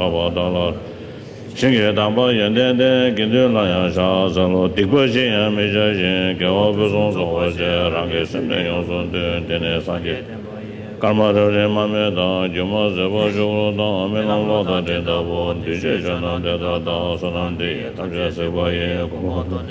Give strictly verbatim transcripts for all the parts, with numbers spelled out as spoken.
Labadala, Shingy Damba, Yende, Gindu Laya Sha, Zalo, Dikwaji, and Mejaji, Gawabuzon, Zowaja, Rangi, Sende, Yonson, Dene Sanji, Karma, Mameda, Juma, Zebo, Jolo, Milan, Loda, Deda, Dije, Jana, Deda, Sonandi, Taja, Sebaye, Komodo.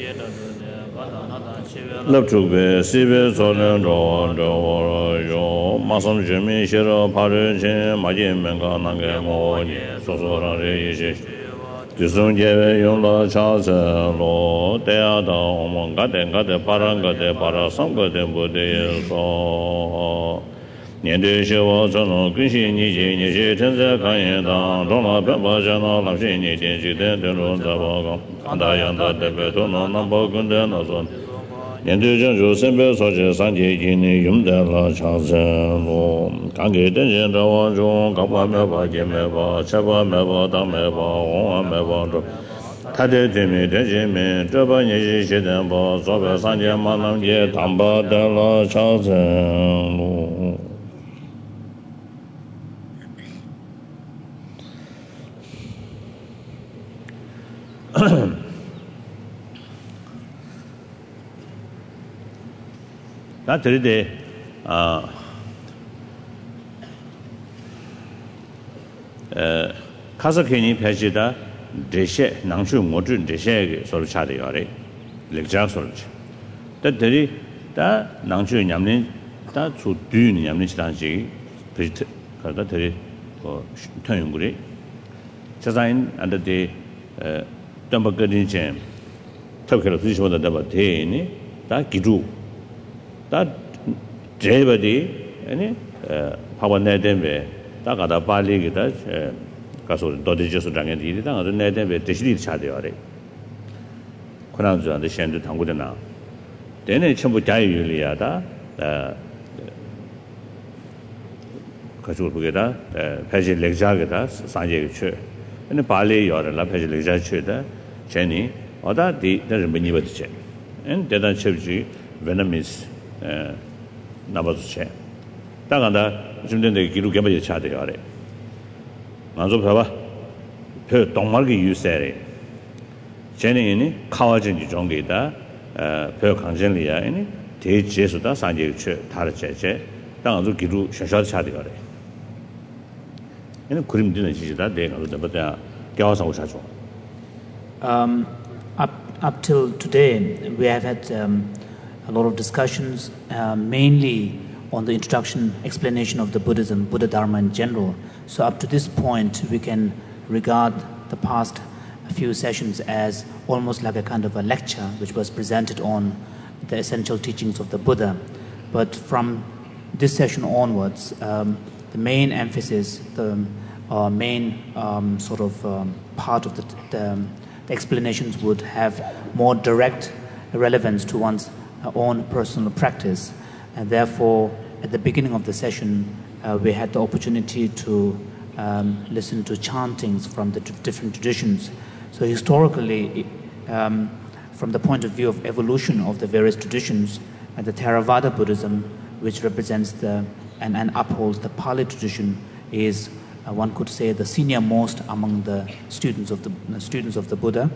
Love to be Sibe, Solen, Ron, Yo, Masam Jimmy, Shiro, Parijin, Majin, Menga, Nangamo, Sosora, Jisung Jeve, Yola, Charles, Lo, Deada, Omanga, Gade, Paranga, de Parasanga, de Bude, so. Niende Shiva, Jono, Gushi, Niji, Niji, Tenza, Kayenda, Dona, Bemba, Jana, Lamshi, Niji, Jiden, Tenun, Zabaga, Andayanda, Debetono, Namba, Gunda, Nazon. Niende Janju, Sembe, Soje, Sanji, Gini, Yumdela, Chazen, Lo, Kangi, Tenjin, Rawa, Jong, Kapa, Meba, Gimeba, Cheba, Meba, Dameba, Onga, Meba, Tade, Timi, Tenjimi, Treba, Niji, Shidenba, Sobe, Sanji, Manam, Ye, Tamba, Dela, Chazen, Lo. 다 들이대 아 에, 카사케니 페지다 데셰 낭슈 모준 데셰게 소리 차대요래 렉자 소리지 다들이 다 낭슈 냠는 다 주뒤는 냠는 시단지 비트 가다 들이 어 통용구리 자자인 안데데 에 담바거든지 탑케로 뒤집어다 담바 대니 다 기주 다 제버디 아니 파원내 된베 다 가다 빨리기다 가서 도대지서 장에 일이다 가서 내 된베 대실이 차대요래 그나저나 현재 당구되나 되네 전부 자유율이야다 어 가지고 보게다 패지 렉자게다 산제 쳐 근데 빨리 열라 패지 렉자 쳐다 제니 어다 디 대를 많이 받지 엔 대단 첩지 베나미스 에 나버스체 다간다 좀된데 기록 개발이 차대요 아래 먼저 봐봐 표 동말기 유세래 제네니 카와진지 종게다 표 강전리야 아니 대제수다 산제체 다르체체 당아도 기록 샤샤 차대요 아래 얘는 그림 되는 지지다 내가 그러다 겨워서 오셔줘 um up up till today we have had um, a lot of discussions, uh, mainly on the introduction, explanation of the Buddhism, Buddha Dharma in general. So up to this point, we can regard the past few sessions as almost like a kind of a lecture which was presented on the essential teachings of the Buddha. But from this session onwards, um, the main emphasis, the uh, main um, sort of um, part of the, the, the explanations would have more direct relevance to one's own personal practice, and therefore at the beginning of the session uh, we had the opportunity to um, listen to chantings from the different traditions. So historically, um, from the point of view of evolution of the various traditions, uh, the Theravada Buddhism, which represents the and, and upholds the Pali tradition, is uh, one could say the senior most among the students of the uh, students of the Buddha,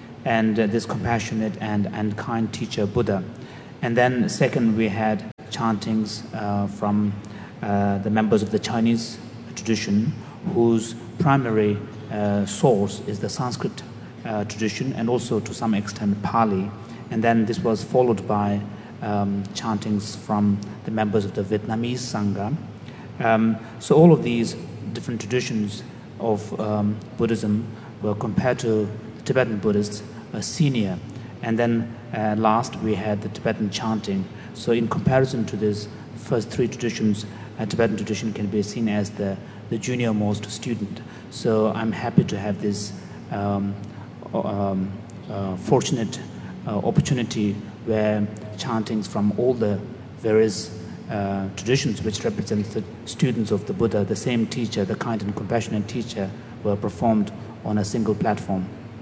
and uh, this compassionate and and kind teacher Buddha. And then second, we had chantings uh, from uh, the members of the Chinese tradition, whose primary uh, source is the Sanskrit uh, tradition and also to some extent Pali. And then this was followed by um, chantings from the members of the Vietnamese Sangha. Um, so all of these different traditions of um, Buddhism were, compared to the Tibetan Buddhists, uh, senior. And then uh, last we had the Tibetan chanting. So in comparison to these first three traditions, uh, Tibetan tradition can be seen as the, the junior most student. So I'm happy to have this um, um, uh, fortunate uh, opportunity where chantings from all the various uh, traditions which represent the students of the Buddha, the same teacher, the kind and compassionate teacher, were performed on a single platform.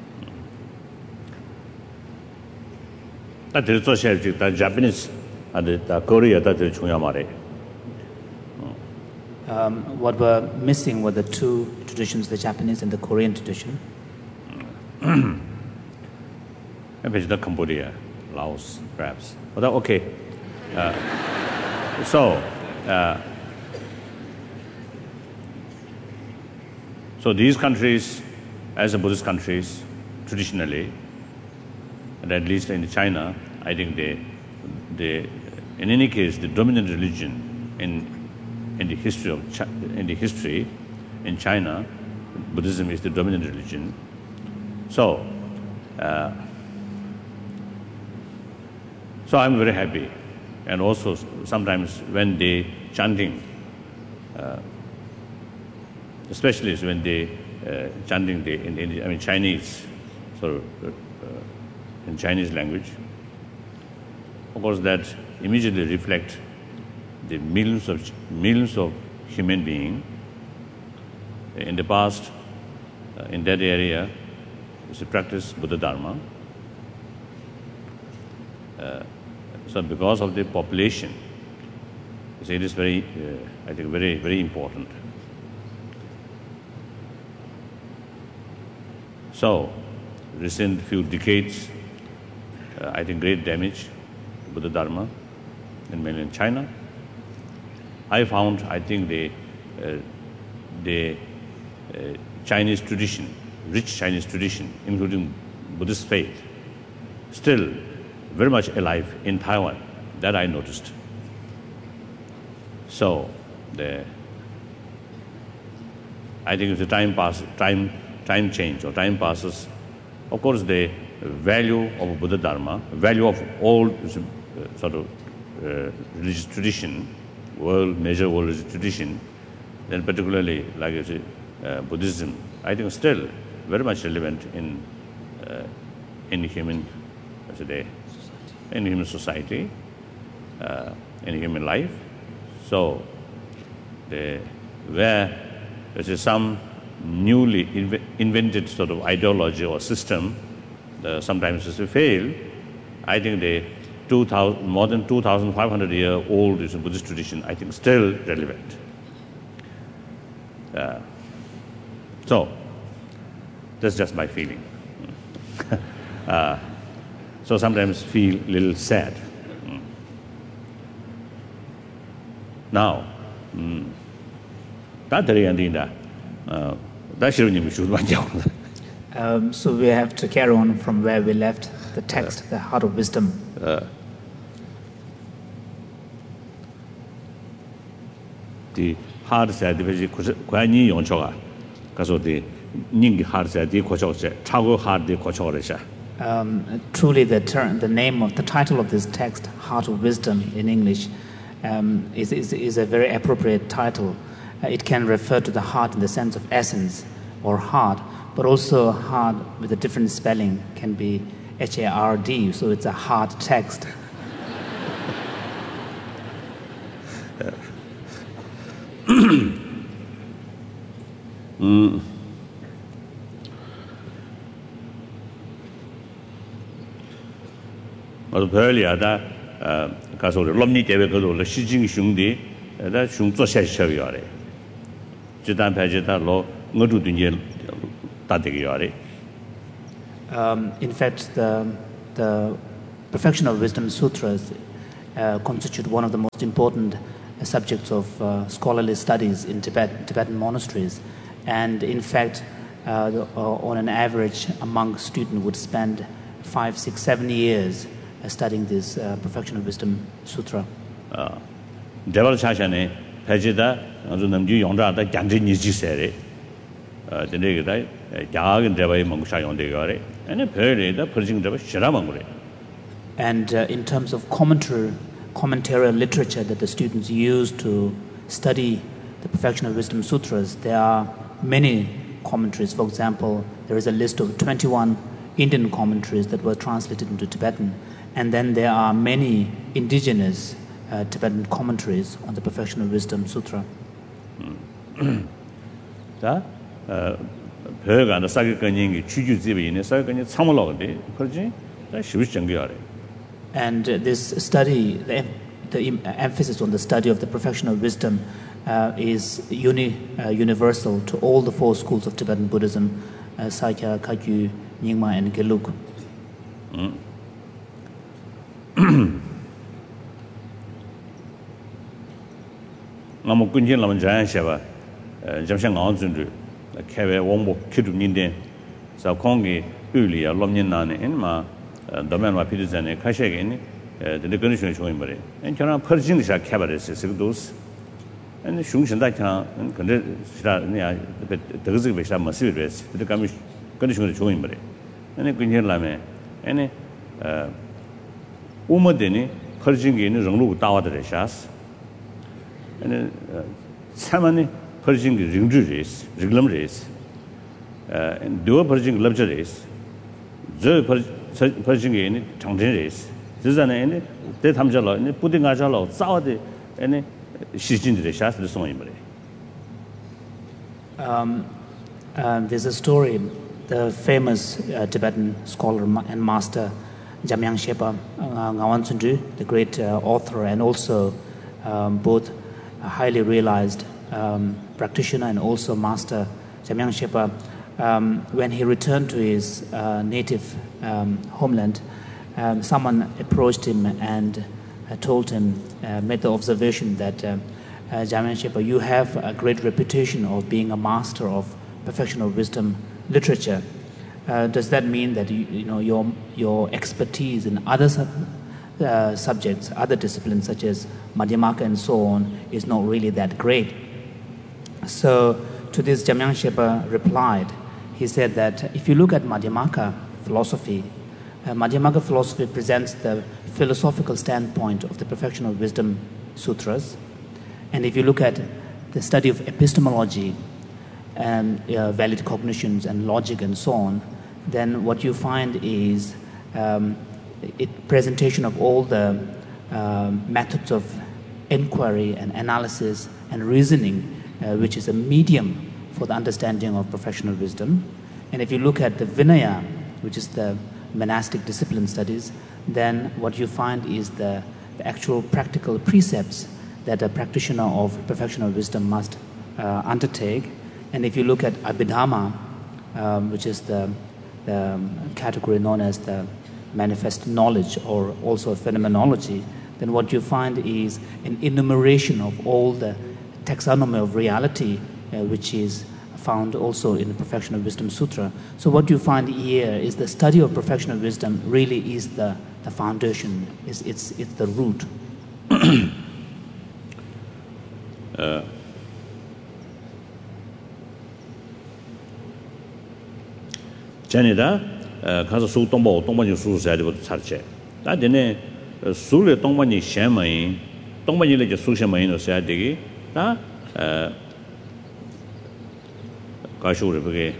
다들 소셜직 다 Japanese 아들 다 Korea 다들 중요 말해. um, what were missing were the two traditions, the Japanese and the Korean tradition. Maybe it's the Cambodia, Laos, perhaps. But okay. Uh, so, uh, so these countries, as the Buddhist countries, traditionally, and at least in China, I think they, they, in any case, the dominant religion in in the history of Ch- in the history in China, Buddhism is the dominant religion. So, uh, so I'm very happy, and also sometimes when they chanting, uh, especially when they uh, chanting the in, in I mean Chinese, sort of uh, in Chinese language, of course that immediately reflect the millions of millions of human beings in the past uh, in that area to practice Buddha Dharma. Uh, so because of the population, so it is very, uh, I think, very very important. So, recent few decades, uh, I think, great damage to Buddha Dharma in mainland China. I found, I think, the uh, the uh, Chinese tradition, rich Chinese tradition, including Buddhist faith, still very much alive in Taiwan. That I noticed. So, the I think if the time pass, time time change or time passes, of course, the value of Buddha Dharma, value of all uh, sort of uh, religious tradition, world major world religious tradition, then particularly like I say, uh, Buddhism, I think still very much relevant in uh, in human today, in human society, uh, in human life. So, the where there is some newly inv- invented sort of ideology or system, uh, sometimes it's a fail. I think the two thousand, more than two thousand five hundred year old is a Buddhist tradition, I think still relevant. Uh, so, that's just my feeling. uh, so sometimes feel a little sad. Now, that's the ending. Um, so we have to carry on from where we left the text, uh, the Heart of Wisdom. Uh, the heart said, the Kwani Yonchoga, because the Ning heart said, the Kochoche, Chago heart, the Kochoresha. Truly, the term, the name of the title of this text, Heart of Wisdom in English, um, is, is, is a very appropriate title. Uh, it can refer to the heart in the sense of essence or heart, but also heart with a different spelling can be H A R D, so it's a hard text. mm. earlier that because of the Lomni David go to the Xi Jing Xung Di, that Xung Zuo Xia Xia Yare. Jidan Pajita Lo Ngodu Dunye Tadig Yare. In fact, the, the Perfection of Wisdom Sutras uh, constitute one of the most important uh, subjects of uh, scholarly studies in Tibet, Tibetan monasteries. And in fact, uh, the, uh, on an average, a monk student would spend five, six, seven years uh, studying this uh, Perfection of Wisdom Sutra. Deval Chashane, Pajida, Namju Yonda, the Ganji Niji Sere, the Negate, Yag and Deva Mongusha Yondegare, and a period of purging the Shiramangre. And uh, in terms of commentary, commentarial literature that the students use to study the Perfection of Wisdom Sutras, there are many commentaries. For example, there is a list of twenty-one Indian commentaries that were translated into Tibetan, and then there are many indigenous uh, Tibetan commentaries on the Perfection of Wisdom Sutra. That Pergan, the Sagakanyi, Chuju Zibi, and the Sagakanyi Samalog, Perji, that's Shushangari. And uh, this study, the, the emphasis on the study of the Perfection of Wisdom uh, is uni, uh, universal to all the four schools of Tibetan Buddhism, uh, Sakya, Kagyu, Nyingma, and Gelug. Namu kunjin lam jayan sheba, jamshan ngang zundu, kewe wongbo kidu ninden, sa kongi uli ya lomnyin nane, en ma domen ma pidu zane, kashege ni, dili gani shungi shungi mbari. En kya parjing sha kebare se sig dos. En shungi shinda kya, kanda shira niya, dagzik be shira masibi res, dili gami gani shungi shungi mbari. En kunjin lame, en uma deni parjingi ni runglu dawa dare shas. And Samani Pershing Ringju race, Riglam race, and Dua Pershing Lubja race, Zo Pershing in Changjin race. This is an end, De Tamjalo, and putting Ajalo, Saudi, and Shijin the Shas, the song. Um, um, there's a story, the famous uh, Tibetan scholar and master Jamyang Shepa Ngawan Sundu, the great uh, author, and also um, both a highly realized um, practitioner and also master Jamyang Shepa, um, when he returned to his uh, native um, homeland, um, someone approached him and uh, told him, uh, made the observation that uh, uh, Jamyang Shepa, you have a great reputation of being a master of perfection of wisdom literature. Uh, does that mean that you, you know your your expertise in other sub- uh, subjects, other disciplines such as Madhyamaka and so on, is not really that great? So to this, Jamyang Shepa replied. He said that if you look at Madhyamaka philosophy, uh, Madhyamaka philosophy presents the philosophical standpoint of the Perfection of Wisdom Sutras, and if you look at the study of epistemology and uh, valid cognitions and logic and so on, then what you find is um, it presentation of all the uh, methods of inquiry and analysis and reasoning, uh, which is a medium for the understanding of professional wisdom. And if you look at the Vinaya, which is the monastic discipline studies, then what you find is the, the actual practical precepts that a practitioner of professional wisdom must uh, undertake. And if you look at Abhidhamma, um, which is the, the category known as the manifest knowledge or also phenomenology, then what you find is an enumeration of all the taxonomy of reality, uh, which is found also in the Perfection of Wisdom Sutra. So what you find here is the study of professional wisdom really is the, the foundation, it's, it's, it's the root. uh. Janida, 가서 수 동보 동반이 수수해야 되고 살체. 다데네 수를 동반이 셴마인 동반이를 이제 수셴마인으로 써야 되기. 다 어, 가쇼를 그게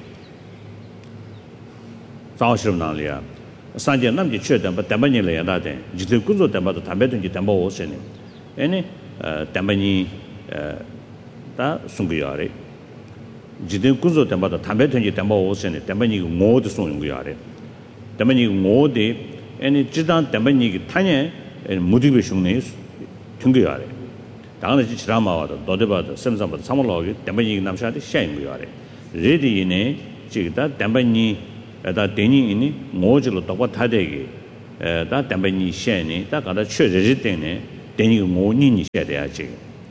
자오시름 나리야. 산제 남지 최단 바 담반이를 해야다데. 지들 군조 담바도 담배든지 담바 오세네. 에네 어 담반이 어다 숨기야래. 지든 군조 담바도 담배든지 담바 오세네. 담반이 모두 숨기야래. 담반이 모두 에네 지단 담반이 타냐 무디베 슝네 퉁기야래. 당연히 지라마와도 너데바도 샘sam바도 사물로기 담반이 남샤데 샤인기야래. 레디네 지다 담반이 다 데니니 모질로 똑바 타데기 에다 담반이 샤니 다 가다 최저지 때네 데니 모니니 샤데야지.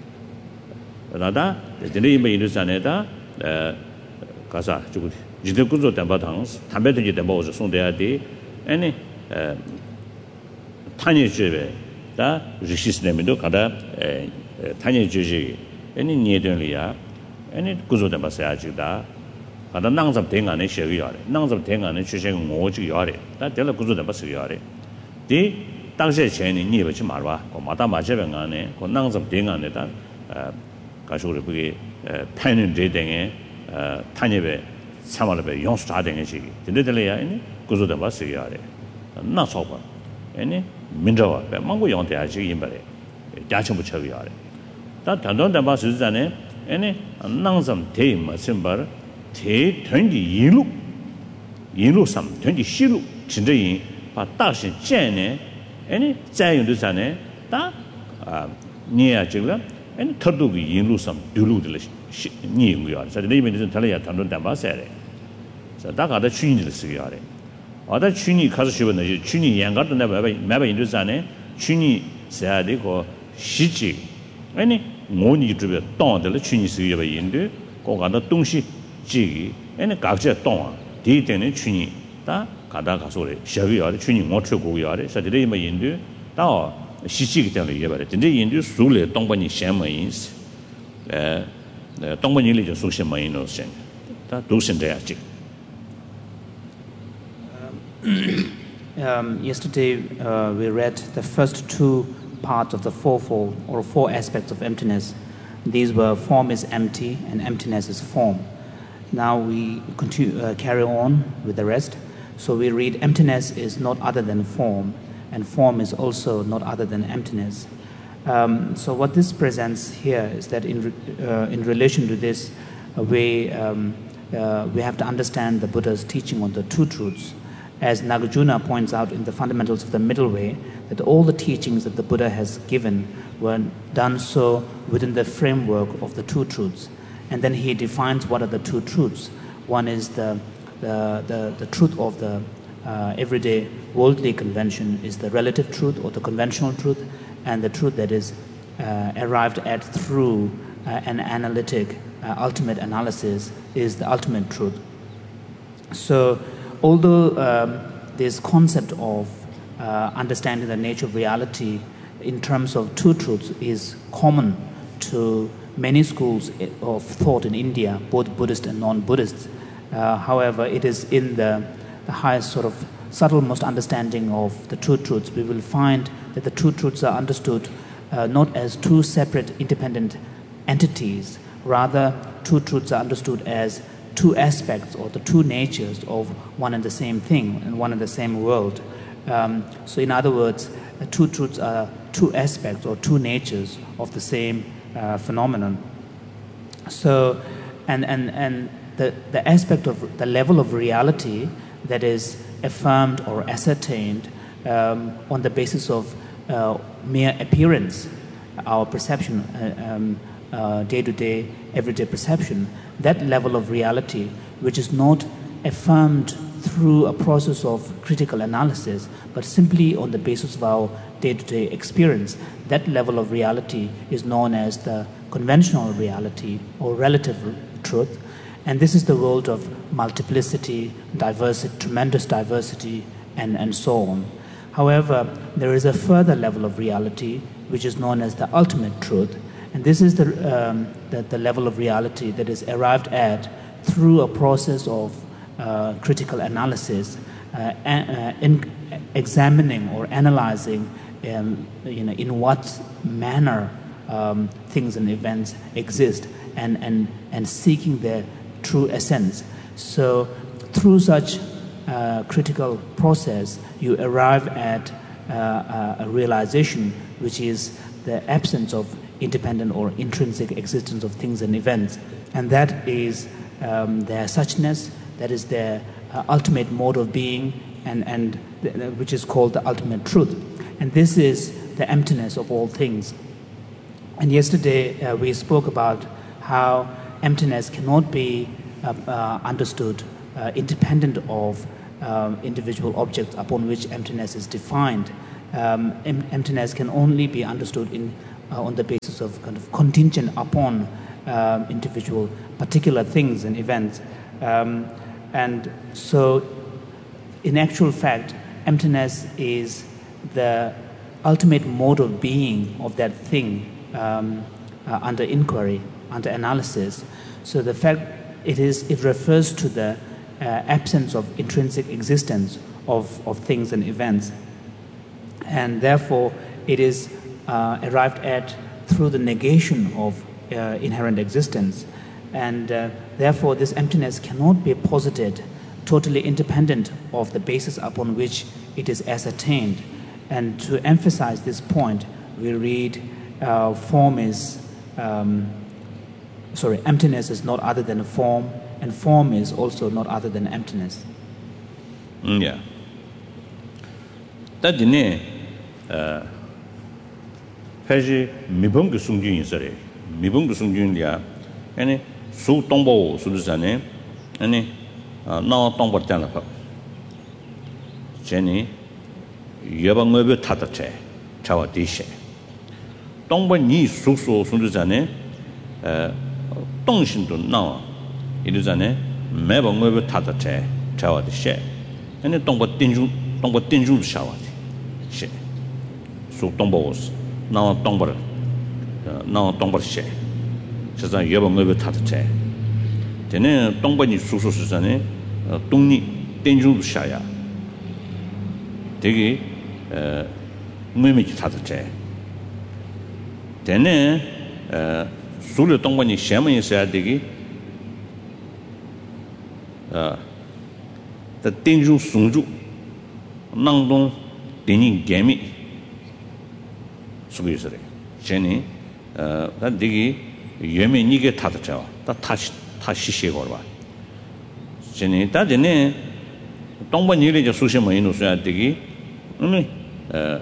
나다 데니 메이르산에다 에 가사 주고 지들 군조 담바당 담배든지 담바오서 송대야디 아니 에 타니 주베 다 리시스네미도 가다 에 타니 주지 아니 니에든리야 아니 군조 담바사야지다 가다 낭잡 대안에 셔기야래 낭잡 대안에 주생 모지야래 다 될라 군조 담바서야래 디 당시에 전에 니버지 말와 고 마다 마제병안에 고 낭잡 대안에다 에 가쇼를 그게 타는 데등에 타녀베 사말베 용수 다 되는 시기 근데들이야 아니 구조된 바스야래 나 소바 아니 민저와 망고 용대야지 임바래 야청 붙여야래 다 단단한 바스잖아요 아니 낭섬 대임 심바 대 전기 일루 일루 삼 전기 시루 진짜인 바 다신 젠네 아니 자연도잖아요 다아 니야 지금 and Tardu in Lusam, Dulu, Ni, we are. So the name is Talia Tandun Dambasere. So that are the Chini Sigare. Other Chini Kazushi, Chini Yangat never never into Zane, Chini Sadi or Shichi. Any Moni to be Don the Chini Siga Indu, Gogana Tungshi, Jigi, and a Gaja Don, Diten Chini, da Kadaka Sore, Shavi or Chini Mocho Goyare, so the name Indu, da Shichi tell you about it. In the Indu Sule, Tombani Shamains, uh, Tombani Social Maino Sen, that Dusan Deachi. Um, yesterday uh, we read the first two parts of the fourfold or four aspects of emptiness. These were form is empty and emptiness is form. Now we continue, uh, carry on with the rest. So we read emptiness is not other than form, and form is also not other than emptiness. Um, so what this presents here is that in, re- uh, in relation to this, uh, we, um, uh, we have to understand the Buddha's teaching on the two truths. As Nagarjuna points out in the Fundamentals of the Middle Way, that all the teachings that the Buddha has given were done so within the framework of the two truths. And then he defines what are the two truths. One is the, the, the, the truth of the uh, everyday worldly convention is the relative truth or the conventional truth, and the truth that is uh, arrived at through uh, an analytic, uh, ultimate analysis is the ultimate truth. So, although um, this concept of uh, understanding the nature of reality in terms of two truths is common to many schools of thought in India, both Buddhist and non-Buddhist, uh, however, it is in the, the highest sort of subtle-most understanding of the two truths, we will find that the two truths are understood uh, not as two separate independent entities, rather two truths are understood as two aspects or the two natures of one and the same thing and one and the same world. Um, so in other words, the two truths are two aspects or two natures of the same uh, phenomenon. So, and, and, and the, the aspect of the level of reality that is affirmed or ascertained um, on the basis of uh, mere appearance, our perception, uh, um, uh, day-to-day, everyday perception, that level of reality, which is not affirmed through a process of critical analysis, but simply on the basis of our day-to-day experience, that level of reality is known as the conventional reality or relative truth. And this is the world of multiplicity, diversity, tremendous diversity, and, and so on. However, there is a further level of reality, which is known as the ultimate truth. And this is the, um, the, the level of reality that is arrived at through a process of uh, critical analysis, uh, uh, in examining or analyzing um, you know, in what manner um, things and events exist, and, and, and seeking their true essence. So through such uh, critical process, you arrive at uh, a realization which is the absence of independent or intrinsic existence of things and events, and that is um, their suchness, that is their uh, ultimate mode of being, and, and th- which is called the ultimate truth. And this is the emptiness of all things. And yesterday uh, we spoke about how emptiness cannot be uh, uh, understood uh, independent of um, individual objects upon which emptiness is defined. Um, em- emptiness can only be understood in uh, on the basis of kind of contingent upon um, individual particular things and events. Um, and so, in actual fact, emptiness is the ultimate mode of being of that thing um, uh, under inquiry, under analysis. So the fact it is, it refers to the uh, absence of intrinsic existence of, of things and events. And therefore, it is uh, arrived at through the negation of uh, inherent existence. And uh, therefore, this emptiness cannot be posited totally independent of the basis upon which it is ascertained. And to emphasize this point, we read uh, form is, um, sorry, emptiness is not other than a form, and form is also not other than emptiness. Mm, yeah. That is uh, Peji Mibung Sungjin Sare. 미봉도 승준이야. 아니 수 동보 수르잖아요. 아니 나 동보잖아. 제니 여방업에 타다체 차와 디셰. 동보니 수수 수르잖아요. 에 동신도 나와. 이르잖아요. 매방업에 타다체 차와 디셰. 아니 동보 띵중 동보 띵중 샤와 셰. 수 동보스 나와 동보를 나와 동보셰. 세상 여방업에 타다체. 저는 동보니 수수 수잖아요. 동니 띵중 샤야. 되게 어 의미지 타다체. 되네 어 수르 동반이 샤면이 있어야 되기 어 더 땡주 송주 낭동 되니 개미 수고 있어요. 제니 어 되게 예면이게 타다체. 다 다시 다시 시시고 봐. 제니 다전에 동반 일이 수시면 있어야 되기 음 어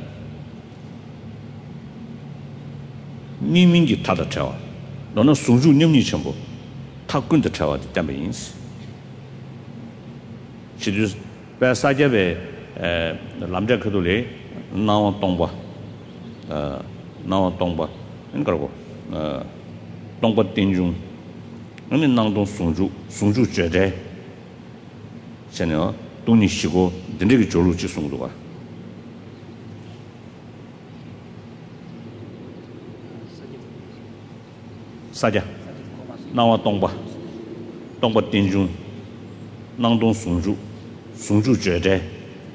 니민지 타다 차와 너는 수주 님니 전부 타 군데 차와 때문에 인스 시주 배사제베 에 남자 그들이 나와 동바 어 나와 동바 그러고 어 동바 띵중 아니 나도 수주 수주 제대 전혀 돈이 쉬고 되게 졸로 지송도 봐 사자 나와 동바 동바 띵중 낭동 송주 송주 제대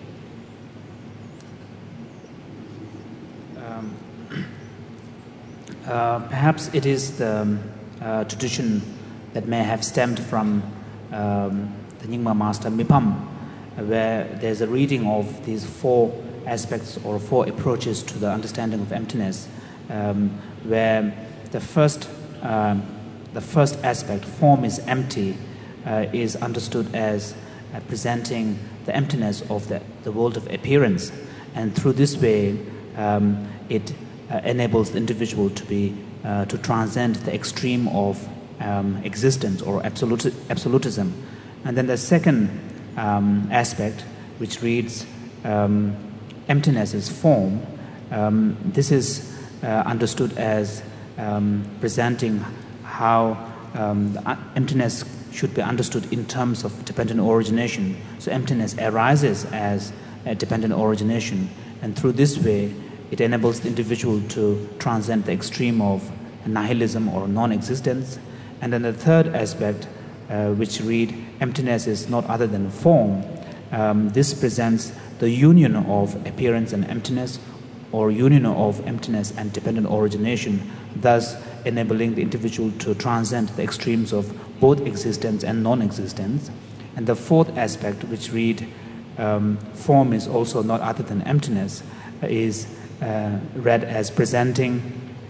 Uh, perhaps it is the um, uh, tradition that may have stemmed from um, the Nyingma master Mipam, where there's a reading of these four aspects or four approaches to the understanding of emptiness, um, where the first uh, the first aspect, form is empty, uh, is understood as uh, presenting the emptiness of the, the world of appearance, and through this way um, it Uh, enables the individual to be uh, to transcend the extreme of um, existence or absolute, absolutism. And then the second um, aspect, which reads um, emptiness is form, um, this is uh, understood as um, presenting how um, the emptiness should be understood in terms of dependent origination. So emptiness arises as a dependent origination, and through this way it enables the individual to transcend the extreme of nihilism or non-existence. And then the third aspect, uh, which read, emptiness is not other than form. Um, this presents the union of appearance and emptiness, or union of emptiness and dependent origination, thus enabling the individual to transcend the extremes of both existence and non-existence. And the fourth aspect, which read, um, form is also not other than emptiness, is Uh, read as presenting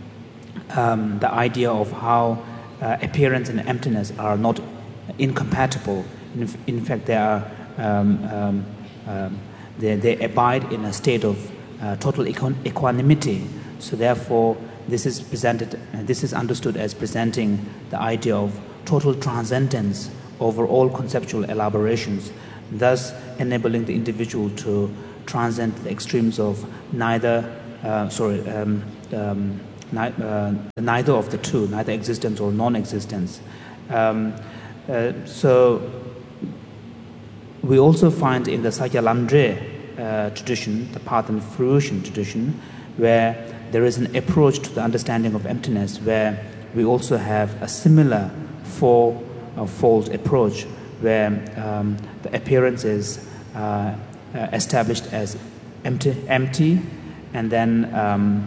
um, the idea of how uh, appearance and emptiness are not incompatible. In, in fact, they are um, um, um, they, they abide in a state of uh, total equ- equanimity. So, therefore, this is presented. Uh, this is understood as presenting the idea of total transcendence over all conceptual elaborations, thus enabling the individual to transcend the extremes of neither, uh, sorry, um, um, ni- uh, neither of the two, neither existence or non-existence. Um, uh, so we also find in the Sakya Lamdre uh, tradition, the path and fruition tradition, where there is an approach to the understanding of emptiness, where we also have a similar four-fold uh, approach, where um, the appearance is uh, Uh, established as empty, empty, and then um,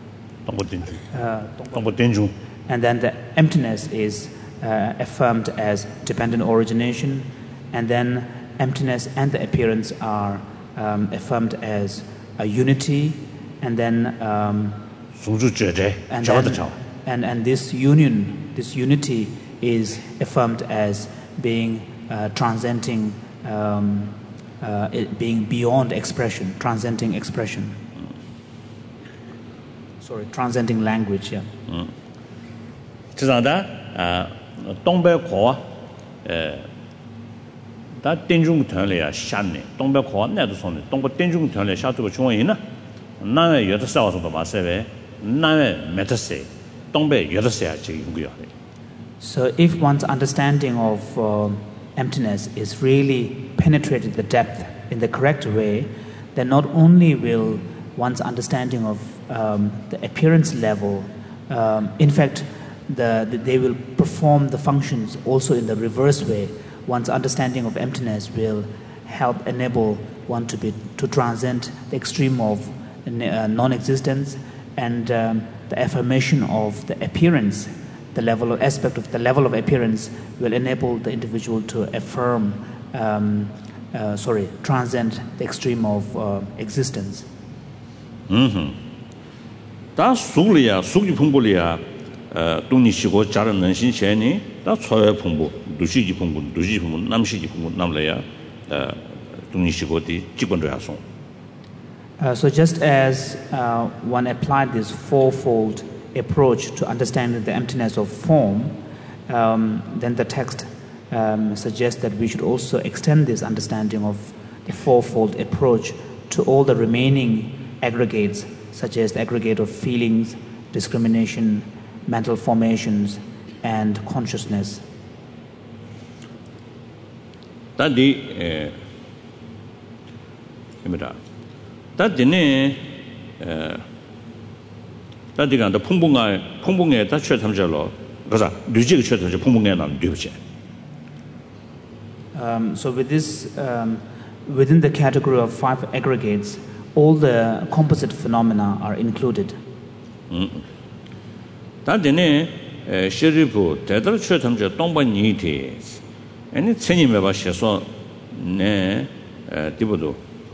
uh, and then the emptiness is uh, affirmed as dependent origination, and then emptiness and the appearance are um, affirmed as a unity, and then um, and, then and and this union, this unity is affirmed as being uh, transcending. Um, Uh, it being beyond expression, transcending expression. Sorry, transcending language, yeah. Mm. 지상다 아 동백 고 에 다 땡중团례야 샤네 동백 고 나도 손네 동백 땡중团례 샤도 중원이나 나에 여덟 살와서도 마세베 나에 메타세 동백 여덟 살 지금 용구야. So if one's understanding of uh, emptiness is really penetrated the depth in the correct way, then not only will one's understanding of um, the appearance level, um, in fact, the, the, they will perform the functions also in the reverse way. One's understanding of emptiness will help enable one to be to transcend the extreme of uh, non-existence and um, the affirmation of the appearance. The level of aspect of the level of appearance will enable the individual to affirm, um, uh, sorry, transcend the extreme of uh, existence. 음. 다 수리야, 수기 풍부리야. 어, 동니시고 자른 능신체니 다 초회 풍부, 누시기 풍부, 누시 풍부, 남시기 풍부 남래야. 어, 동니시고디 기본적이야송. Uh, so just as uh, one applied this fourfold approach to understanding the emptiness of form, um, then the text um, suggests that we should also extend this understanding of the fourfold approach to all the remaining aggregates, such as the aggregate of feelings, discrimination, mental formations, and consciousness. Tadi, eh, gimana? Tadi ni, eh, tadi kan ada pungbunga, pungbunga 다 최탐자로, 그래서 류지가 최탐자 pungbunga 난 류지. Um, so with this, um, within the category of five aggregates, all the composite phenomena are included. 음. 단데네 시리부 대들 최탐자 동반이티. 아니 천님에 봐셔서 네 디보도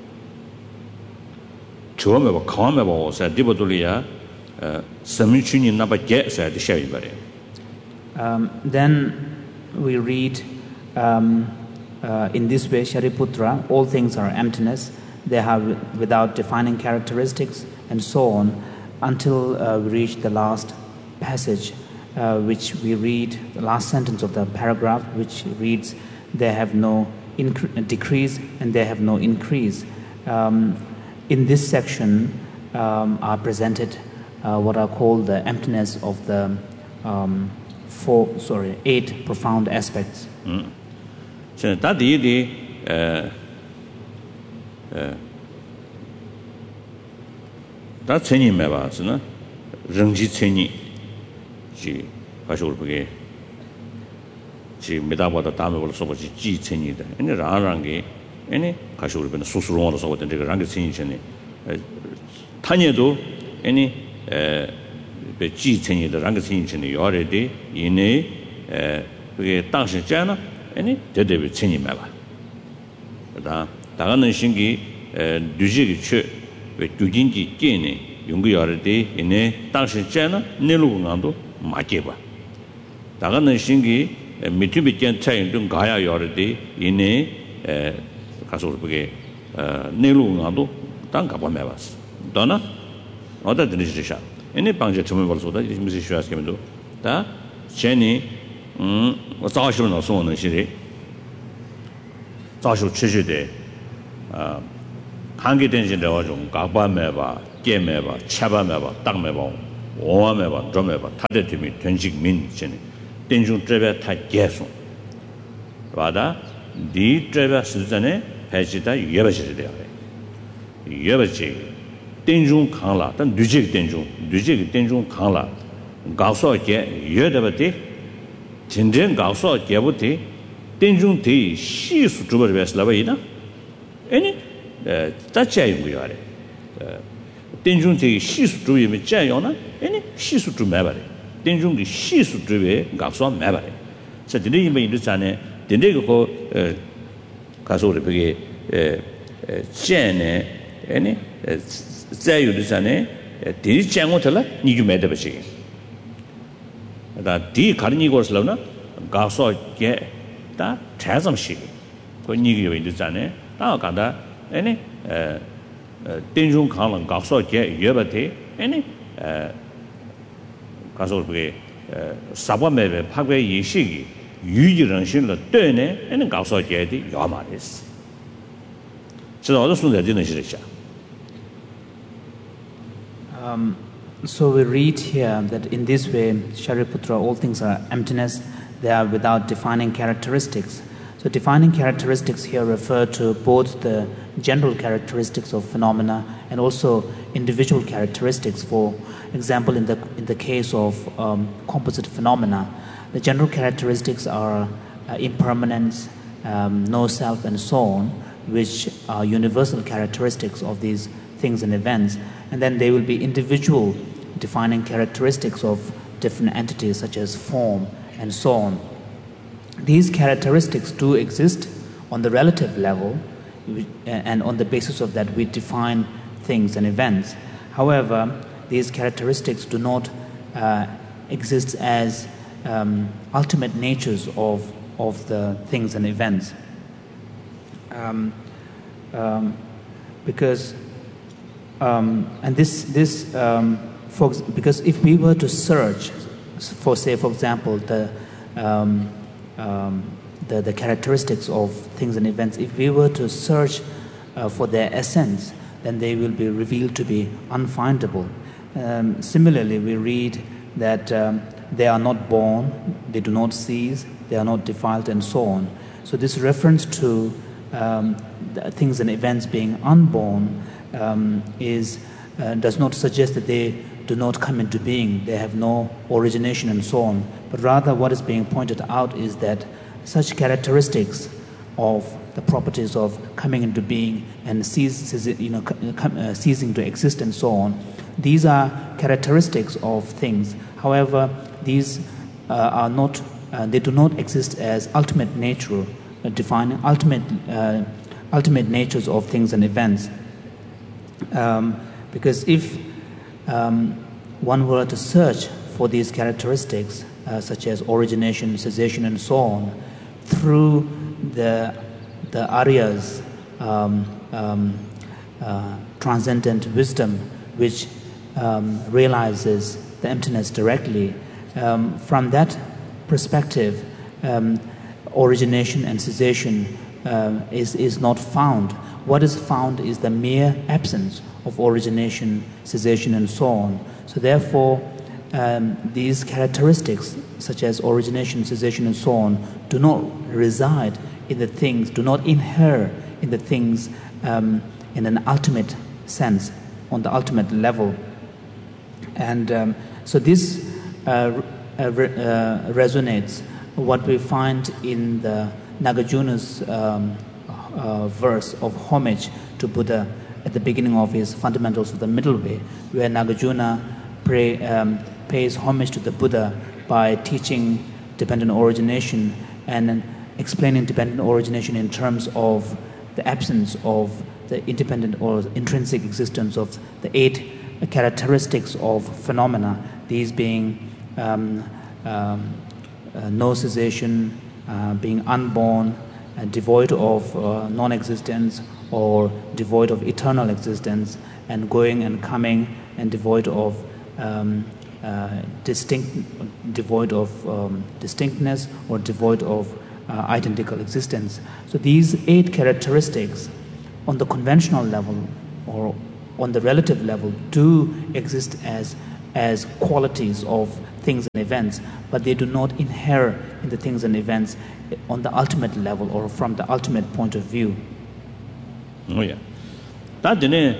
처음에 봐 강함에 봐서 디보도리야 삼미춘이 나밖에 사야 셔이 말이야. Um then we read um, uh, in this way Shariputra, all things are emptiness. They have without defining characteristics and so on until uh, we reach the last passage, uh, which we read, the last sentence of the paragraph, which reads, they have no incre- decrease and they have no increase. Um, in this section um, are presented uh, what are called the emptiness of the um, four, sorry, eight profound aspects. Mm. So that the uh, 다 천이매 봐서는 정지 천이 지 가셔올 보게 지 메다보다 다음에 벌써 보지 지 천이다. 근데 라라는 게 아니 가셔올 보는 수수로로 써거든. 제가 랑게 천이 천이 타녀도 아니 에지 천이다. 랑게 천이 천이 요래데 이내 에 그게 당시 잖아. 아니 대대비 천이매 봐. 그다음 다가는 신기 류지기 최 규진기 깨네 용구여르데 이내 당시 째나 내로군도 맞게봐 다가는 신기 미투비견 차인동 가야여르데 이내 에 가서 그게 내로군도 땅 가봐 매봤어 너나 어디 들으시죠 이내 방제 처음에 벌써다 무슨 쉬었으면도 다 제니 음 자시는 어서는 시리 자시 최시대 아 한계 된신데와 좀 가봐매봐 깨매봐 차봐매봐 땅매봐 오와매봐 좀매봐 타데팀이 된식 민신이 된중 트레베 타 계속 와다 디 트레베 시전에 배지다 예버지를 돼요 예버지 된중 강라 단 뉴직 된중 뉴직 된중 강라 가서게 예더버티 진정 가서 개부티 된중 대 시수 주버를 베슬라바이나 아니 자체의 무효래. 된중의 시수 주의에 짜요나 아니 시수 주 매바래. 된중의 시수 주의에 가서 매바래. 그래서 드네 이메 인도산에 드네 그 가서 우리 그게 에 째네 아니 자유도산에 디 째고들라 니주 매더버지. 다 디 가르니 거슬라나 가서 게다 자점시. 그 니기요 인도산에 다 간다 아니 에 된중 강랑 가서 게 예버티 아니 에 가서 그게 사과매배 파괴 이식이 유지는 실로 되네 에는 가서 제디 요마레스 저도 순대되는 시리자 Um, so we read here that in this way, Shariputra, all things are emptiness, they are without defining characteristics. So defining characteristics here refer to both the general characteristics of phenomena and also individual characteristics. For example, in the, in the case of um, composite phenomena, the general characteristics are uh, impermanence, um, no self, and so on, which are universal characteristics of these things and events. And then there will be individual defining characteristics of different entities such as form and so on. These characteristics do exist on the relative level, and on the basis of that we define things and events. However, these characteristics do not uh, exist as um, ultimate natures of, of the things and events. Um, um, because Um, and this, this um, for, because if we were to search for, say, for example, the, um, um, the, the characteristics of things and events, if we were to search uh, for their essence, then they will be revealed to be unfindable. Um, similarly, we read that um, they are not born, they do not cease, they are not defiled, and so on. So this reference to um, the things and events being unborn Um, is uh, does not suggest that they do not come into being, they have no origination and so on, but rather what is being pointed out is that such characteristics of the properties of coming into being and cease, you know, uh, ceasing to exist and so on, these are characteristics of things. However, these uh, are not, uh, they do not exist as ultimate nature, uh, defining ultimate, uh, ultimate natures of things and events. Um, because if um, one were to search for these characteristics, uh, such as origination, cessation, and so on, through the the Arya's um, um, uh, transcendent wisdom, which um, realizes the emptiness directly, um, from that perspective, um, origination and cessation uh, is is not found. What is found is the mere absence of origination, cessation, and so on. So therefore, um, these characteristics, such as origination, cessation, and so on, do not reside in the things, do not inhere in the things um, in an ultimate sense, on the ultimate level. And um, so this uh, uh, re- uh, resonates what we find in the Nagarjuna's um, Uh, verse of homage to Buddha at the beginning of his Fundamentals of the Middle Way, where Nagarjuna pray, um, pays homage to the Buddha by teaching dependent origination and explaining dependent origination in terms of the absence of the independent or intrinsic existence of the eight characteristics of phenomena, these being um, um, uh, no cessation, uh, being unborn, Uh, devoid of uh, non-existence or devoid of eternal existence, and going and coming, and devoid of um, uh, distinct, devoid of um, distinctness or devoid of uh, identical existence. So these eight characteristics, on the conventional level or on the relative level, do exist as as qualities of things and events, but they do not inhere in the things and events on the ultimate level or from the ultimate point of view. Oh yeah. That dene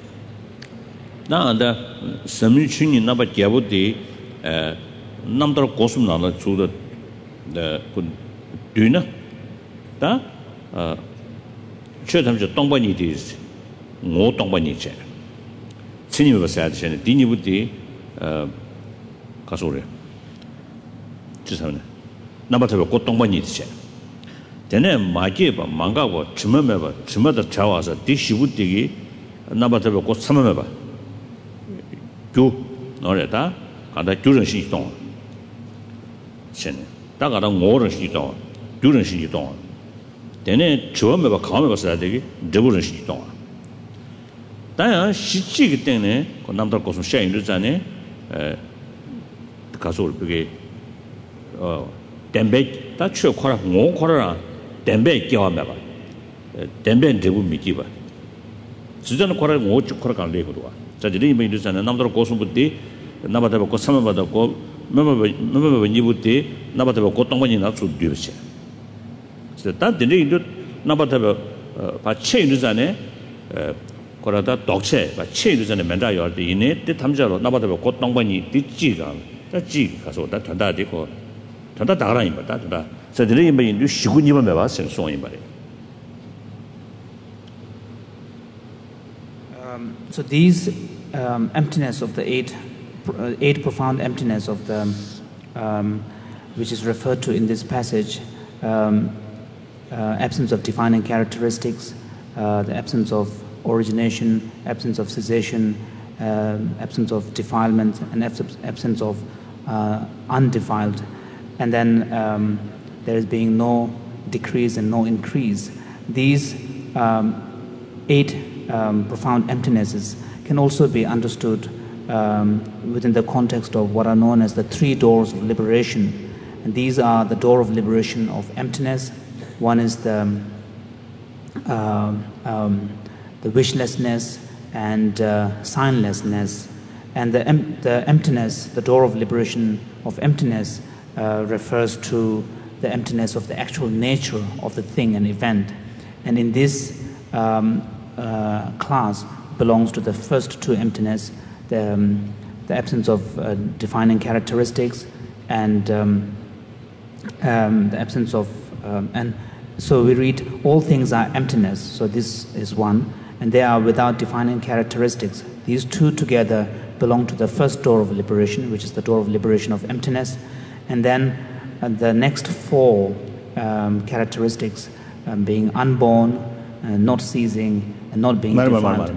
na da sami chuni na ba gyabu de eh namdar kosum na la chu de de kun duna da eh che tam je dong ba ni de ngo dong ba ni che chini ba sa de di ni bu de eh ka so re ji sa ne 나바터고 고통만이 있지. 되네 마게바 망가고 주면매바 주면다 자와서 디시부디기 나바터고 고 참매바. 교 너래다 가다 교정시 동. 신. 다가다 오른시 동. 교정시 동. 되네 주면매바 가면매바 써야 되기 저부른시 동. 다야 시치기 때문에 그 남들 고소 샤인도 자네 에 가서 그게 어 덴베 다 추어 코라 뭐 코라 덴베 끼워봐 봐 덴베 대부 미기 봐 진짜는 코라 뭐 코라 간 레고도 와 자들이 뭐 이러잖아 남들 고수부터 나바다 고 삼바다 고 뭐뭐 뭐뭐 니부터 나바다 고 동반이 나서 뒤르시 진짜 다 되는 이도 나바다 바 체이르잖아 코라다 독체 바 체이르잖아 맨다 요때 이네 때 탐자로 나바다 고 동반이 뒤지가 지 가서 다 전다 되고 전다 다라인 바 다다 저들이 뭐 인도 시군이만 봐 생송이 말이 Um, so these um, emptiness of the eight, uh, eight profound emptiness of the, um, which is referred to in this passage, um, uh, absence of defining characteristics, uh, the absence of origination, absence of cessation, uh, absence of defilement, and absence of uh, undefiled, and then um, there is being no decrease and no increase. These um, eight Um, profound emptinesses can also be understood um, within the context of what are known as the three doors of liberation. And these are the door of liberation of emptiness. One is the, uh, um, the wishlessness and uh, signlessness. And the, em- the emptiness, the door of liberation of emptiness, uh, refers to the emptiness of the actual nature of the thing and event. And in this um, Uh, class belongs to the first two emptiness, the, um, the absence of uh, defining characteristics and um, um, the absence of, um, and so we read all things are emptiness, so this is one, and they are without defining characteristics. These two together belong to the first door of liberation, which is the door of liberation of emptiness, and then uh, the next four um, characteristics um, being unborn, uh, not ceasing, and not being defiled,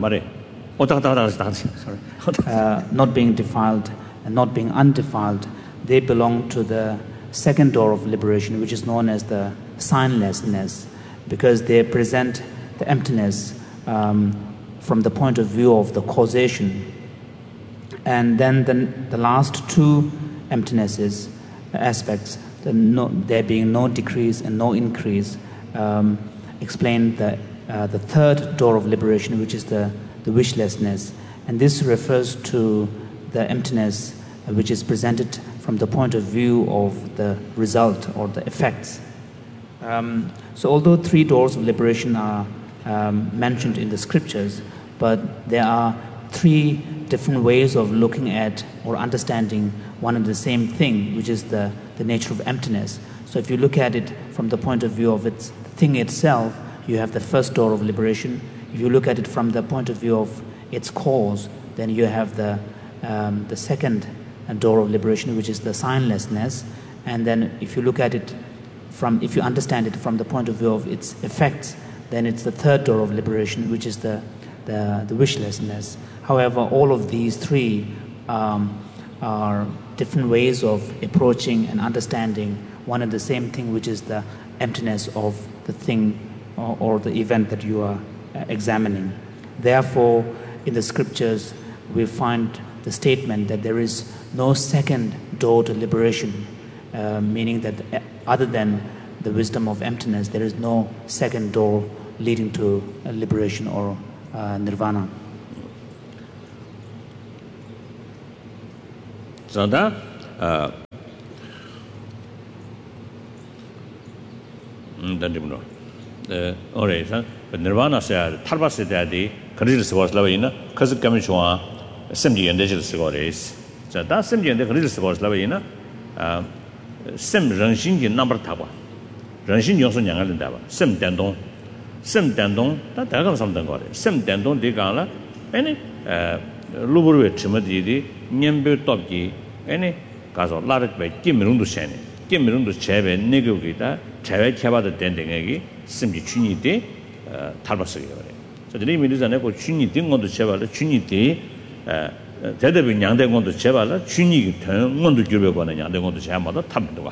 uh, not being defiled and not being undefiled, they belong to the second door of liberation, which is known as the signlessness, because they present the emptiness um, from the point of view of the causation. And then the, the last two emptinesses, aspects, the no, there being no decrease and no increase, um, explain the Uh, the third door of liberation, which is the, the wishlessness. And this refers to the emptiness uh, which is presented from the point of view of the result or the effects. Um, so although three doors of liberation are um, mentioned in the scriptures, but there are three different ways of looking at or understanding one and the same thing, which is the, the nature of emptiness. So if you look at it from the point of view of its thing itself, you have the first door of liberation. If you look at it from the point of view of its cause, then you have the um, the second door of liberation, which is the signlessness. And then if you look at it from, if you understand it from the point of view of its effects, then it's the third door of liberation, which is the the, the wishlessness. However, all of these three um, are different ways of approaching and understanding one and the same thing, which is the emptiness of the thing or, or the event that you are uh, examining. Therefore, in the scriptures, we find the statement that there is no second door to liberation, uh, meaning that other than the wisdom of emptiness, there is no second door leading to uh, liberation or uh, nirvana. So that uh, the origin nirvana say tarbas daddy kris was lavina cuz kamishwa simji and digital scores so that simji and the kris was lavina uh sim renshin ji number taba renshin yo so nyang den da ba sim dan dong sim dan dong da da ga sam dan go de sim dan dong de ga la any uh luburu chimadi di nyembe top ji any ga so la de be kim rung du shen kim rung du chebe ne go gi da chebe cheba de den den gi 심지 춘이대 탈바스게 그래. 저들이 미리잖아요. 그 춘이 된 것도 제발로 춘이 대 대대비 양된 것도 제발로 춘이 된 것도 교배거나 양된 것도 제마다 탑니다.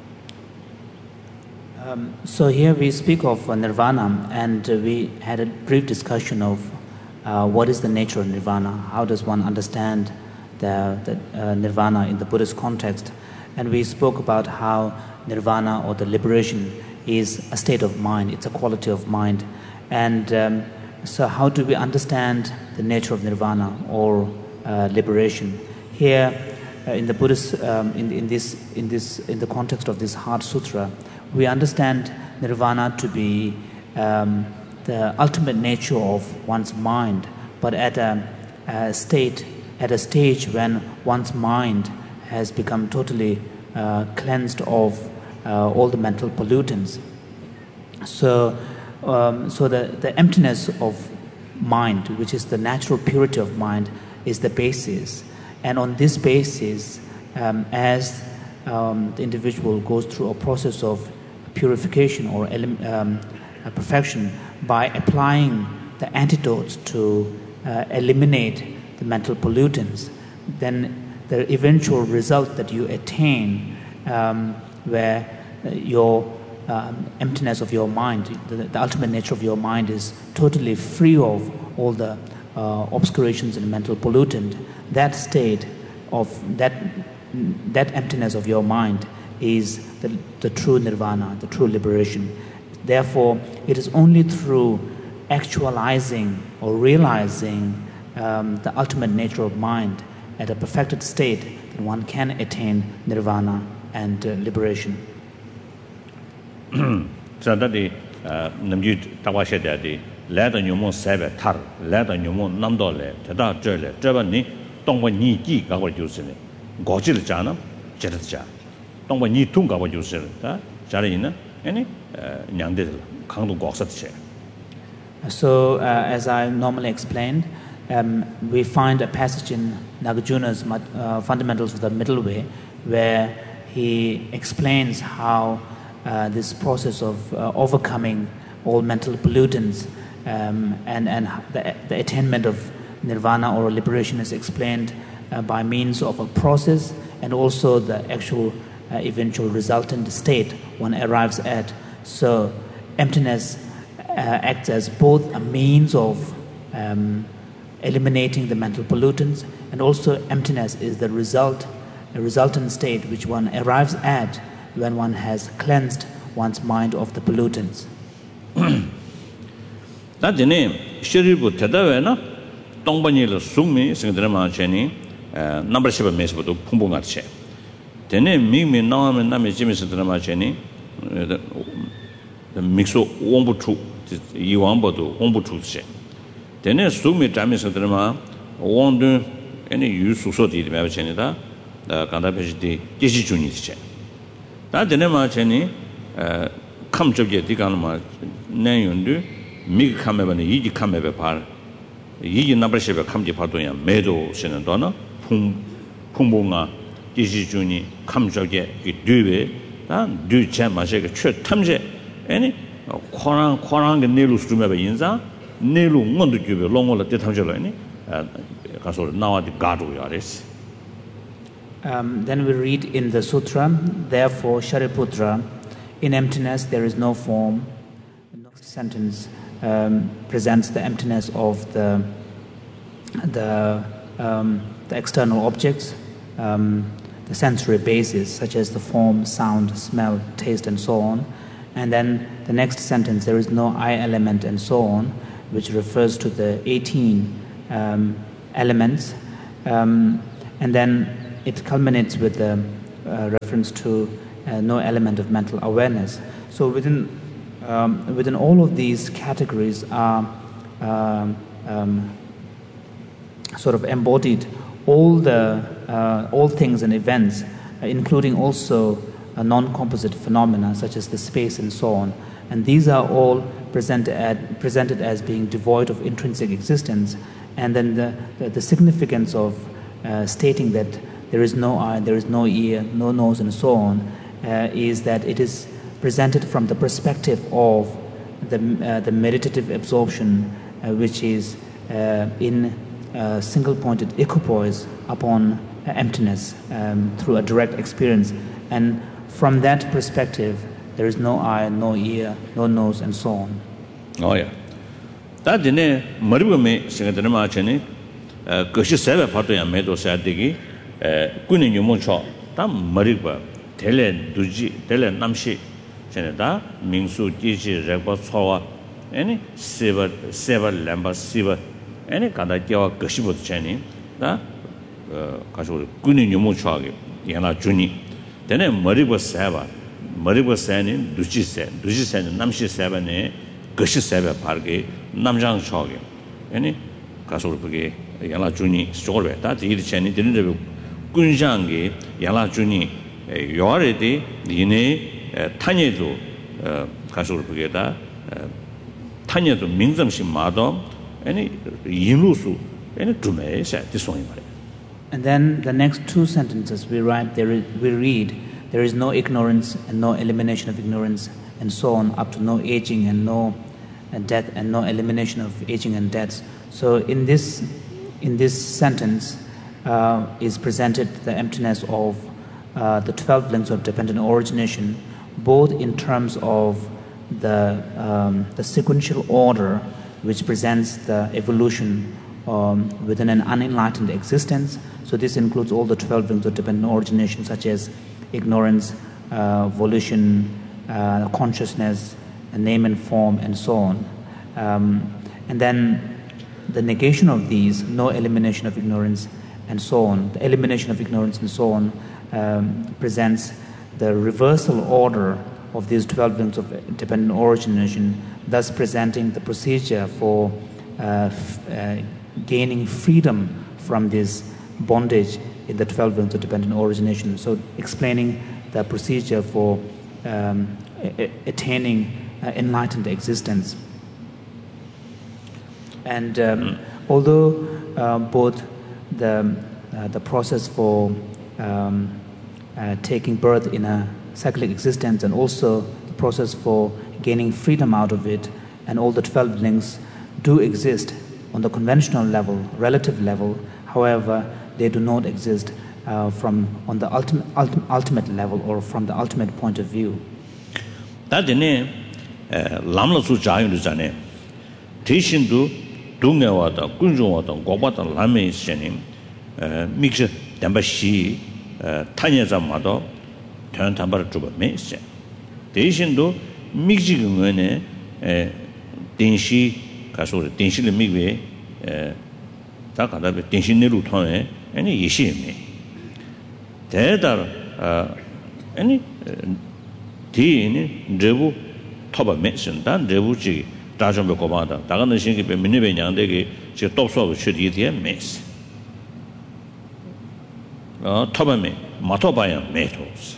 Um so here we speak of uh, nirvana, and uh, we had a brief discussion of uh, what is the nature of nirvana, how does one understand the, the uh, nirvana in the Buddhist context. And we spoke about how nirvana or the liberation is a state of mind, it's a quality of mind. And um, so how do we understand the nature of nirvana or uh, liberation? Here uh, in the Buddhist, um, in, in, this, in, this, in the context of this Heart Sutra, we understand nirvana to be um, the ultimate nature of one's mind, but at a, a state, at a stage when one's mind has become totally uh, cleansed of uh, all the mental pollutants. So, um, so the, the emptiness of mind, which is the natural purity of mind, is the basis. And on this basis, um, as um, the individual goes through a process of purification or um, perfection by applying the antidotes to uh, eliminate the mental pollutants, then the eventual result that you attain, um, where uh, your um, emptiness of your mind, the, the ultimate nature of your mind is totally free of all the uh, obscurations and mental pollutant, that state of that, that emptiness of your mind is the, the true nirvana, the true liberation. Therefore, it is only through actualizing or realizing um, the ultimate nature of mind at a perfected state that one can attain nirvana and uh, liberation. So that the namju tawashe daddy, let the nyumo sebe tar, let the nyumo namdole, tada jole, jabani, tongwa ni ji gawa jusile, gojil jana, jetja, tongwa ni tung gawa jusile, ta, jarina, any nyangdil, kandu goksat. So, uh, as I normally explained, um, we find a passage in Nagarjuna's uh, Fundamentals of the Middle Way where he explains how uh, this process of uh, overcoming all mental pollutants um, and, and the, the attainment of nirvana or liberation is explained uh, by means of a process and also the actual uh, eventual resultant state one arrives at. So, emptiness Uh, acts as both a means of um, eliminating the mental pollutants, and also emptiness is the result, a resultant state which one arrives at when one has cleansed one's mind of the pollutants. That the name Shiribu Tedavena, Tongbani Sumi, Singdrama Cheni, number seven Mesbutu Pumbungache. The name Mimi Nam and Nami Jimmy Sindrama Cheni, the Mixo Wombutu. Iwambodu Ombutuche. Then a sumi Jamis of Drama, wonder any use of the Mavachenida, the Kandapesti, Junice. That the Nema Cheni come to get the Ganama Nayundu, Mig Kamevan, Yi Kameva Par, Yi number seven come to Patoya, Meadow, Senadona, Pum Pumbunga, Juni, come to get it do and do Chamashaka Church Tamje, any. Quorang Quorang and Nelu Strumeva Yinza, Nelu Monducube, Longola Detangelani, and now at the Gadu Yaris. Then we read in the Sutra, therefore, Shariputra, in emptiness there is no form. The next sentence um, presents the emptiness of the, the, um, the external objects, um, the sensory bases, such as the form, sound, smell, taste, and so on. And then the next sentence, there is no I element and so on, which refers to the eighteen um, elements. Um, and then it culminates with the uh, reference to uh, no element of mental awareness. So within, um, within all of these categories are um, um, sort of embodied all the uh, all things and events, uh, including also Uh, non-composite phenomena such as the space and so on, and these are all present at, presented as being devoid of intrinsic existence. And then the, the, the significance of uh, stating that there is no eye, there is no ear, no nose, and so on, uh, is that it is presented from the perspective of the, uh, the meditative absorption, uh, which is uh, in uh, single-pointed equipoise upon uh, emptiness um, through a direct experience. And from that perspective, there is no eye, no ear, no nose, and so on. Oh, yeah. That didn't Maribame Singatanama Cheni, Goshi Seba Patoya Medo Sadigi, Kuni Yumucho, Tam Mariba, Tele Duji, Tele Namshi, Senata, Mingsu Jishi, Reba Soa, any Seva, Seva Lamba Siva, any Kadakia Goshibo Chani, da Kashu Kuni Yumucho, Yana Juni. Then Mariba Saba, Mariba Sani, Duji Sen, Duji Sen, Namshi Sabane, Goshi Seba Pargi, Namjang Chogi, any Kasurpagi, Yala Juni, Storbe, that is Chani, didn't Gunjangi, Yala Juni, Yoridi, Yine, Tanyedu, Kasurpageta, Tanyedu, Minzam Shimado, any Yinusu, any Tume, said this one. And then the next two sentences we write, there is, we read, there is no ignorance and no elimination of ignorance, and so on, up to no aging and no and death and no elimination of aging and deaths. So in this in this sentence uh, is presented the emptiness of uh, the twelve links of dependent origination, both in terms of the um, the sequential order which presents the evolution um, within an unenlightened existence. So this includes all the twelve links of dependent origination, such as ignorance, uh, volition, uh, consciousness, name and form, and so on. Um, and then the negation of these, no elimination of ignorance, and so on. The elimination of ignorance and so on um, presents the reversal order of these twelve links of dependent origination, thus presenting the procedure for uh, f- uh, gaining freedom from this bondage in the twelve links of dependent origination. So explaining the procedure for um, a- attaining uh, enlightened existence. And um, mm. although uh, both the uh, the process for um, uh, taking birth in a cyclic existence and also the process for gaining freedom out of it, and all the twelve links do exist on the conventional level, relative level, however, they do not exist uh, from on the ultimate, ultimate ultimate level or from the ultimate point of view. That the lamla su jayu du jane tishin du dunga wa da kunjung wa da goba da lame shenim mix damba shi tanya za ma do tan tambar juba me she tishin du mix ji ngene din shi ka so din shi le mi be ta ka da be din shi ne lu thon e any yishi me 대달 아니 디니 레부 토바 메신단 레부지 다좀be 고마다 다가는 신기 be 민네베 냥데게 제 톱소고 쉬디디에 메스 어 토바메 마토바야 메토스.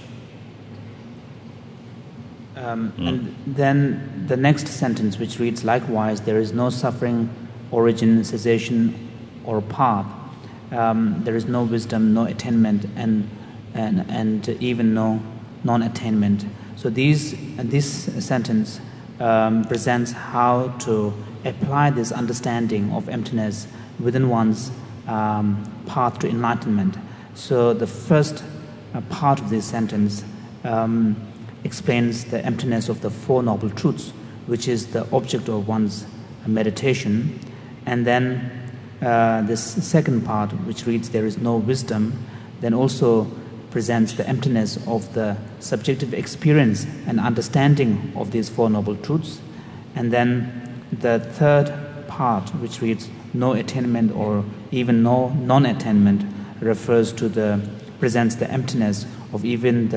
Um, and then the next sentence, which reads, likewise, there is no suffering, origin, cessation, or path. Um, there is no wisdom, no attainment, and and and even no non-attainment. So these this sentence um, presents how to apply this understanding of emptiness within one's um, path to enlightenment. So the first uh, part of this sentence um, explains the emptiness of the Four Noble Truths, which is the object of one's meditation, and then uh, this second part, which reads, there is no wisdom, then also presents the emptiness of the subjective experience and understanding of these Four Noble Truths. And then the third part, which reads no attainment or even no non-attainment, refers to the presents the emptiness of even the